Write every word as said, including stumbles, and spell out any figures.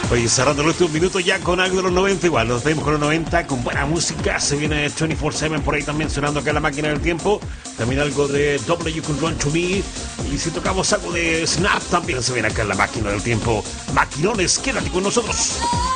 Oye, cerrando los últimos minutos ya con algo de los noventa, igual nos vemos con los noventa, con buena música. Se viene veinticuatro siete por ahí también sonando acá en la máquina del tiempo. También algo de W You Can Run To Me. Y si tocamos algo de Snap, también se viene acá en la máquina del tiempo. Maquinones, quédate con nosotros.